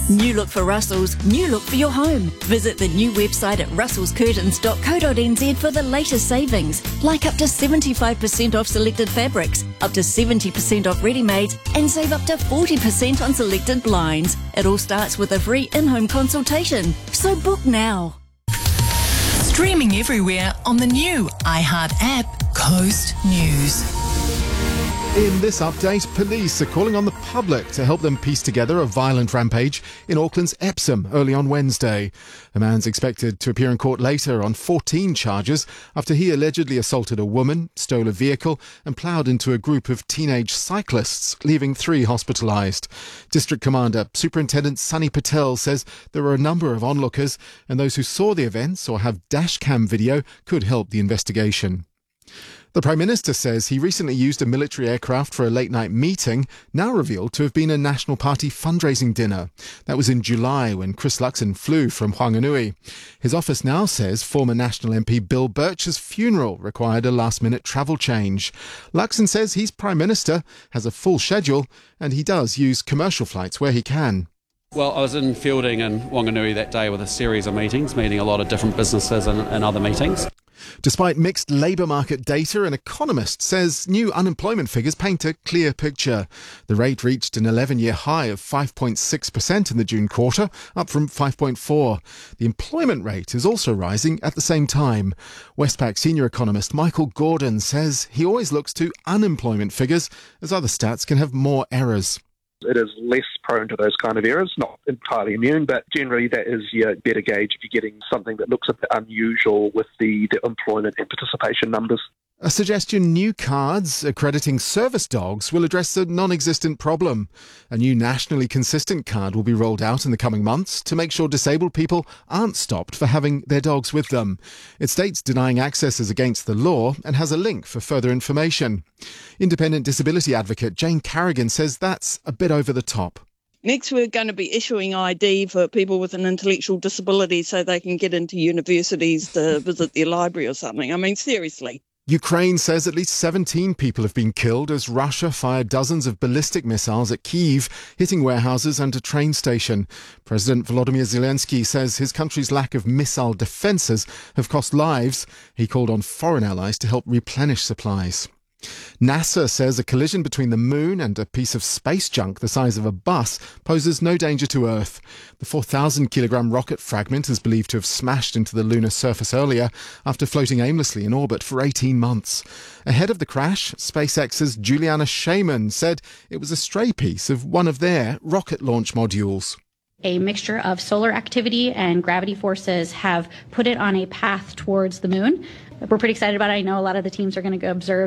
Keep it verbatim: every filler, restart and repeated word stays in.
New look for Russell's, new look for your home. Visit the new website at russells curtains dot co dot n z for the latest savings, like up to seventy-five percent off selected fabrics, up to seventy percent off ready-mades, and save up to forty percent on selected blinds. It all starts with a free in-home consultation. So book now. Streaming everywhere on the new iHeart app, Coast News. In this update, police are calling on the public to help them piece together a violent rampage in Auckland's Epsom early on Wednesday. A man's expected to appear in court later on fourteen charges after he allegedly assaulted a woman, stole a vehicle and ploughed into a group of teenage cyclists, leaving three hospitalised. District Commander Superintendent Sunny Patel says there were a number of onlookers and those who saw the events or have dashcam video could help the investigation. The Prime Minister says he recently used a military aircraft for a late-night meeting, now revealed to have been a National Party fundraising dinner. That was in July when Chris Luxon flew from Whanganui. His office now says former National M P Bill Birch's funeral required a last-minute travel change. Luxon says he's Prime Minister, has a full schedule, and he does use commercial flights where he can. Well, I was in Fielding in Whanganui that day with a series of meetings, meeting a lot of different businesses and, and other meetings. Despite mixed labour market data, an economist says new unemployment figures paint a clear picture. The rate reached an eleven-year high of five point six percent in the June quarter, up from five point four. The employment rate is also rising at the same time. Westpac senior economist Michael Gordon says he always looks to unemployment figures as other stats can have more errors. It is less prone to those kind of errors, not entirely immune, but generally that is your better gauge if you're getting something that looks a bit unusual with the, the employment and participation numbers. A suggestion new cards accrediting service dogs will address a non-existent problem. A new nationally consistent card will be rolled out in the coming months to make sure disabled people aren't stopped for having their dogs with them. It states denying access is against the law and has a link for further information. Independent disability advocate Jane Carrigan says that's a bit over the top. Next, we're going to be issuing I D for people with an intellectual disability so they can get into universities to visit their library or something. I mean, seriously. Ukraine says at least seventeen people have been killed as Russia fired dozens of ballistic missiles at Kyiv, hitting warehouses and a train station. President Volodymyr Zelensky says his country's lack of missile defences have cost lives. He called on foreign allies to help replenish supplies. NASA says a collision between the moon and a piece of space junk the size of a bus poses no danger to Earth. The four thousand kilogram rocket fragment is believed to have smashed into the lunar surface earlier after floating aimlessly in orbit for eighteen months. Ahead of the crash, SpaceX's Juliana Shaman said it was a stray piece of one of their rocket launch modules. A mixture of solar activity and gravity forces have put it on a path towards the moon. We're pretty excited about it. I know a lot of the teams are going to go observe